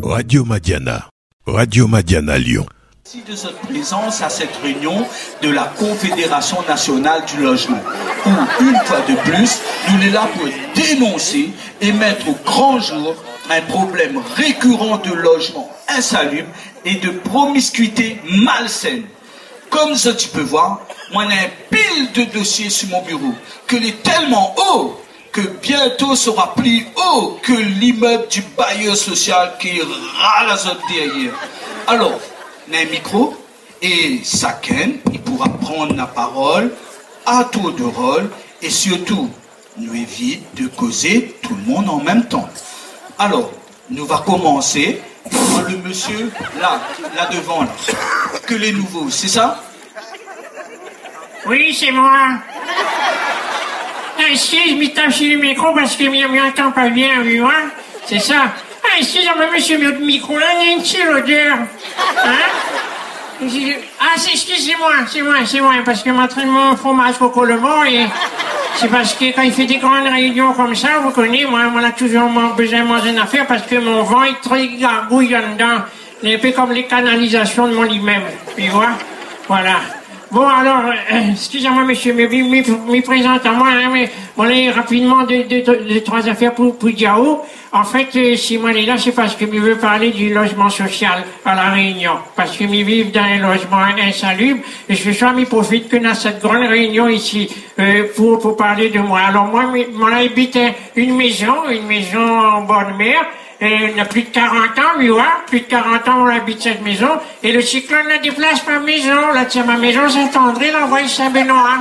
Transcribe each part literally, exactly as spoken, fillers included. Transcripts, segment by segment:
Radio Madiana. Radio Madiana Lyon. Merci de votre présence à cette réunion de la Confédération nationale du logement, où, une fois de plus, nous sommes là pour dénoncer et mettre au grand jour un problème récurrent de logement insalubre et de promiscuité malsaine. Comme ça, tu peux voir, moi, j'ai un pile de dossiers sur mon bureau, que est tellement haut que bientôt sera plus haut que l'immeuble du bailleur social qui râle à notre derrière. Alors, un micro et chacun il pourra prendre la parole à tour de rôle et surtout nous évite de causer tout le monde en même temps. Alors, nous va commencer par le monsieur là, là devant là. Que les nouveaux, c'est ça? Oui, c'est moi. Ici, je m'y tape sur le micro parce que je m'entends pas bien, oui, hein? C'est ça. Ah, excusez-moi, monsieur, mais le micro, là, il y a une petite odeur. Hein? Ah, excusez-moi, c'est moi, c'est moi, parce que m'entraîne mon fromage coco le mort et c'est parce que quand il fait des grandes réunions comme ça, vous connaissez, moi, on a toujours besoin de manger une affaire parce que mon vent est très gargouille dedans. Il est un peu comme les canalisations de mon immeuble. Puis voilà. Voilà. Bon, alors, euh, excusez-moi, monsieur, mais me présente à moi, hein, mais on est rapidement deux, deux, deux, trois affaires pour, pour Diao. En fait, euh, si moi est là, c'est parce que je veux parler du logement social à La Réunion. Parce que je vis dans un logement insalubre, et ce soir, je profite que dans cette grande réunion ici, euh, pour, pour parler de moi. Alors, moi, moi, j'habite une maison, une maison en bord de mer. Et il a plus de quarante ans, lui, ouais, plus de quarante ans, on habite cette maison, et le cyclone la déplace ma maison, là, tiens, ma maison Saint-André, l'envoie Saint-Benoît.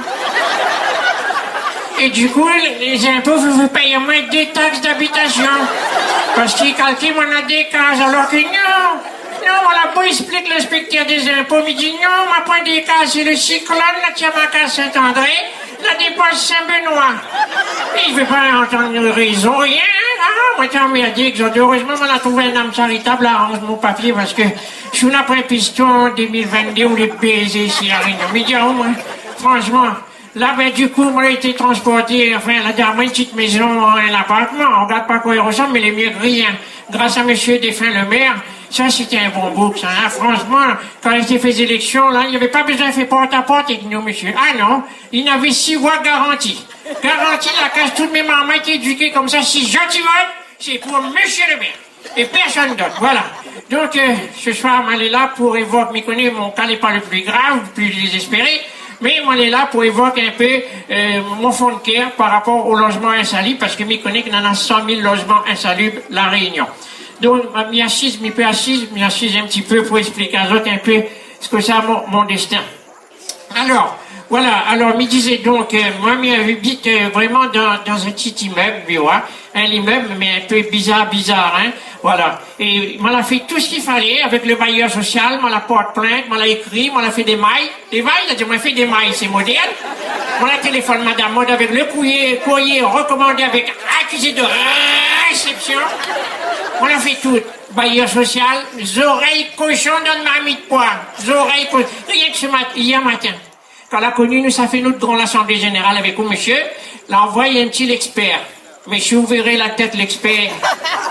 Et du coup, les impôts, vous vous payez moins des taxes d'habitation. Parce qu'ils calculent, on a des cases, alors que non, non, on l'a pas expliqué l'inspecteur des impôts, il dit non, on m'a pas des cases, c'est le cyclone, là, tiens, ma case Saint-André, la dépasse Saint-Benoît. Et il veut pas entendre raison, rien. Ah, moi, t'es emmerdé, heureusement, on a trouvé un homme charitable à ranger mon papier parce que je suis là après piston en deux mille vingt-deux, on est baisé ici à Réunion. Mais dis, oh, moi, franchement, là, ben, du coup, moi, j'ai été transporté, enfin, la dernière une petite maison, un appartement. On regarde pas quoi il ressemble, mais les mieux rien. Grâce à monsieur Défunt le maire, ça, c'était un bon bouc, ça, hein. Franchement, quand il s'est fait élection, là, il n'y avait pas besoin de faire porte-à-porte avec nous, monsieur. Ah non, il avait six voix garanties. Garantie, la case, toutes mes mamans étaient éduquées comme ça. Si je tu vote, c'est pour monsieur le maire. Et personne d'autre, voilà. Donc, euh, ce soir, moi, elle est là pour évoquer, me connaît, mon cas n'est pas le plus grave, le plus désespéré, mais moi, elle est là pour évoquer un peu euh, mon fond de cœur par rapport au logement insalubre, parce que me connaît qu'il y en a cent mille logements insalubres, La Réunion. Donc, m'y assise, m'y peu assise, m'y assise un petit peu pour expliquer à autres un peu ce que c'est mon, mon destin. Alors, voilà, alors, me disait donc, euh, moi, j'habite euh, vraiment dans, dans un petit immeuble, tu vois, un immeuble, mais un peu bizarre, bizarre, hein, voilà. Et m'en a fait tout ce qu'il fallait avec le bailleur social, m'en a porte plainte, m'en a écrit, m'en a fait des mailles, des mailles, il a dit, m'en a fait des mailles, c'est moderne. M'en a téléphone Madame Mode avec le courrier, courrier recommandé avec accusé de réception. On a fait tout. Bailleur social, oreilles cochon dans ma marmite de poire, oreilles cochon, rien que ce matin, hier matin. Quand la connue, nous, ça fait notre grande assemblée générale avec vous, monsieur. Là, on voit, un petit l'expert. Monsieur, vous verrez la tête, l'expert.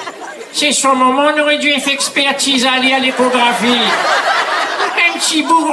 C'est son moment, on aurait dû faire expertise, aller à l'échographie. Un petit bougre